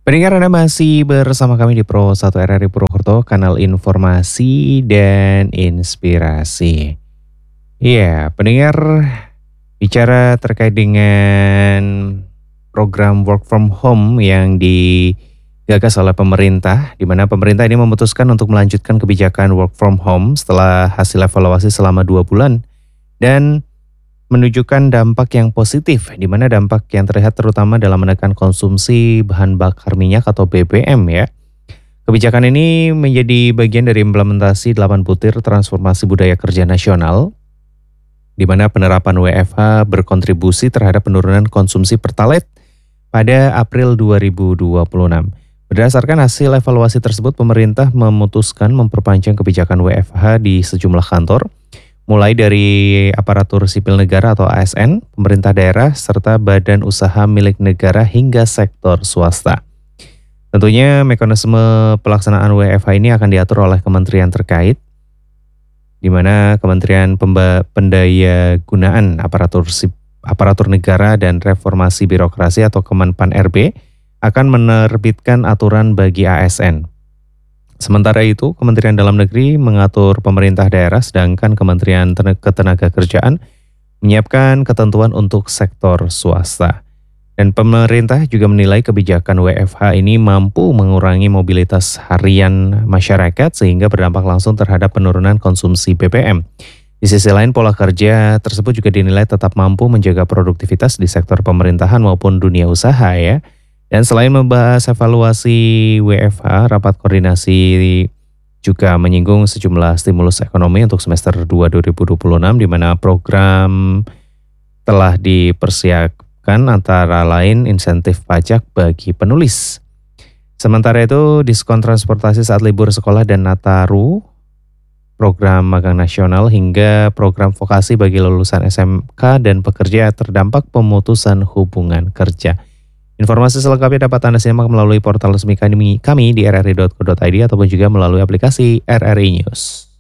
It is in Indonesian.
Pendengar Anda masih bersama kami di Pro 1 RRI Purwokerto, kanal informasi dan inspirasi. Iya, pendengar, bicara terkait dengan program work from home yang digagas oleh pemerintah, di mana pemerintah ini memutuskan untuk melanjutkan kebijakan work from home setelah hasil evaluasi selama 2 bulan dan menunjukkan dampak yang positif, di mana dampak yang terlihat terutama dalam menekan konsumsi bahan bakar minyak atau BBM ya. Kebijakan ini menjadi bagian dari implementasi 8 butir transformasi budaya kerja nasional, di mana penerapan WFH berkontribusi terhadap penurunan konsumsi Pertalite pada April 2026. Berdasarkan hasil evaluasi tersebut, pemerintah memutuskan memperpanjang kebijakan WFH di sejumlah kantor, mulai dari aparatur sipil negara atau ASN, pemerintah daerah, serta badan usaha milik negara hingga sektor swasta. Tentunya mekanisme pelaksanaan WFH ini akan diatur oleh kementerian terkait, di mana Kementerian Pendayagunaan Aparatur Negara dan Reformasi Birokrasi atau Kemenpan RB akan menerbitkan aturan bagi ASN. Sementara itu, Kementerian Dalam Negeri mengatur pemerintah daerah, sedangkan Kementerian Ketenagakerjaan menyiapkan ketentuan untuk sektor swasta. Dan pemerintah juga menilai kebijakan WFH ini mampu mengurangi mobilitas harian masyarakat sehingga berdampak langsung terhadap penurunan konsumsi BBM. Di sisi lain, pola kerja tersebut juga dinilai tetap mampu menjaga produktivitas di sektor pemerintahan maupun dunia usaha ya. Dan selain membahas evaluasi WFH, rapat koordinasi juga menyinggung sejumlah stimulus ekonomi untuk semester 2 2026 di mana program telah dipersiapkan antara lain insentif pajak bagi penulis. Sementara itu, diskon transportasi saat libur sekolah dan Nataru, program magang nasional hingga program vokasi bagi lulusan SMK dan pekerja terdampak pemutusan hubungan kerja. Informasi selengkapnya dapat Anda simak melalui portal resmi kami di rri.co.id ataupun juga melalui aplikasi RRI News.